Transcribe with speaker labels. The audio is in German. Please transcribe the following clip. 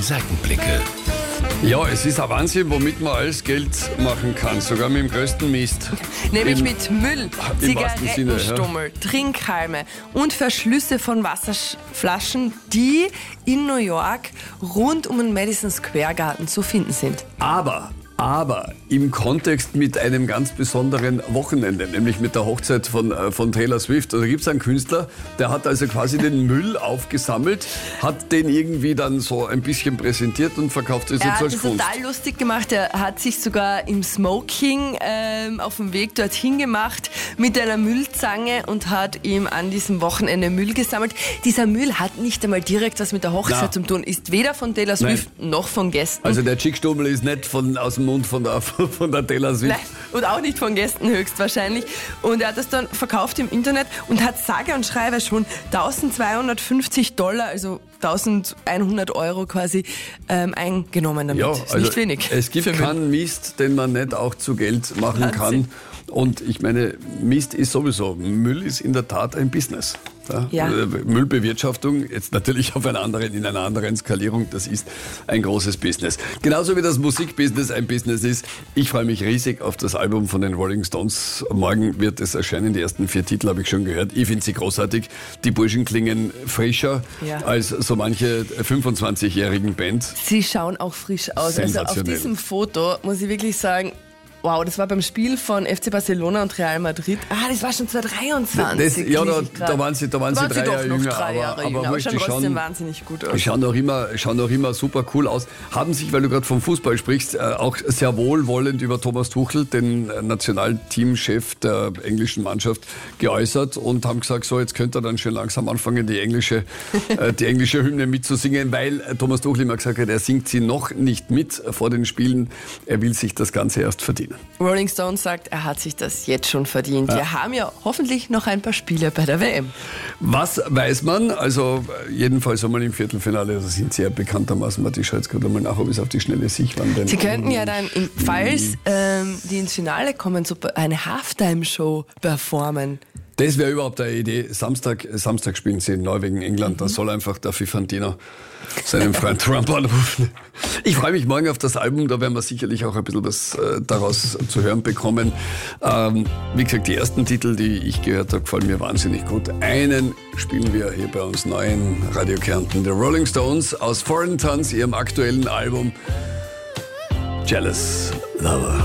Speaker 1: Seitenblicke.
Speaker 2: Ja, es ist ein Wahnsinn, womit man alles Geld machen kann, sogar mit dem größten Mist.
Speaker 3: Nämlich mit Müll,
Speaker 2: im wahrsten Sinne,
Speaker 3: Zigarettenstummel, Trinkhalme und Verschlüsse von Wasserflaschen, die in New York rund um den Madison Square Garden zu finden sind.
Speaker 2: Aber im Kontext mit einem ganz besonderen Wochenende, nämlich mit der Hochzeit von Taylor Swift. Da gibt es einen Künstler, der hat also quasi den Müll aufgesammelt, hat den irgendwie dann so ein bisschen präsentiert und verkauft es
Speaker 3: Er
Speaker 2: jetzt
Speaker 3: hat
Speaker 2: als
Speaker 3: es
Speaker 2: Kunst.
Speaker 3: total lustig gemacht. Er hat sich sogar im Smoking auf dem Weg dorthin gemacht mit einer Müllzange und hat ihm an diesem Wochenende Müll gesammelt. Dieser Müll hat nicht einmal direkt was mit der Hochzeit zu tun, ist weder von Taylor Swift noch von Gästen.
Speaker 2: Also der Chickstummel ist nicht aus dem Mund von der Taylor Swift.
Speaker 3: Nein, und auch nicht von Gästen höchstwahrscheinlich. Und er hat das dann verkauft im Internet und hat sage und schreibe schon $1.250, also 1.100 € quasi, eingenommen damit.
Speaker 2: Ja,
Speaker 3: ist
Speaker 2: also
Speaker 3: nicht wenig.
Speaker 2: Es gibt keinen Mist, den man nicht auch zu Geld machen kann. Und ich meine, Mist ist sowieso, Müll ist in der Tat ein Business. Ja? Müllbewirtschaftung, jetzt natürlich in einer anderen Skalierung, das ist ein großes Business. Genauso wie das Musikbusiness ein Business ist. Ich freue mich riesig auf das Album von den Rolling Stones. Morgen wird es erscheinen, die ersten 4 Titel habe ich schon gehört. Ich finde sie großartig. Die Burschen klingen frischer als so manche 25-jährigen Band.
Speaker 3: Sie schauen auch frisch aus. Also auf diesem Foto muss ich wirklich sagen, wow, das war beim Spiel von FC Barcelona und Real Madrid. Das war schon 2023.
Speaker 2: Da waren sie 3 Jahre jünger.
Speaker 3: Aber schon trotzdem wahnsinnig gut aus.
Speaker 2: Die schauen auch immer super cool aus. Haben sich, weil du gerade vom Fußball sprichst, auch sehr wohlwollend über Thomas Tuchel, den Nationalteamchef der englischen Mannschaft, geäußert und haben gesagt, so jetzt könnt ihr dann schön langsam anfangen, die englische Hymne mitzusingen, weil Thomas Tuchel immer gesagt hat, er singt sie noch nicht mit vor den Spielen. Er will sich das Ganze erst verdienen.
Speaker 3: Rolling Stone sagt, er hat sich das jetzt schon verdient. Wir haben ja hoffentlich noch ein paar Spiele bei der WM.
Speaker 2: Was weiß man? Also jedenfalls einmal im Viertelfinale, das sind sehr bekanntermaßen, ich schaue jetzt gerade mal nach, ob es auf die Schnelle sich wann.
Speaker 3: Sie könnten ja dann, falls die ins Finale kommen, so eine Halftime-Show performen.
Speaker 2: Das wäre überhaupt eine Idee. Samstag spielen sie in Norwegen, England. Da soll einfach der Fifantino seinen Freund Trump anrufen. Ich freue mich morgen auf das Album. Da werden wir sicherlich auch ein bisschen was daraus zu hören bekommen. Wie gesagt, die ersten Titel, die ich gehört habe, gefallen mir wahnsinnig gut. Einen spielen wir hier bei uns neu in Radio Kärnten. The Rolling Stones aus Foreign Tons, ihrem aktuellen Album Jealous Lover.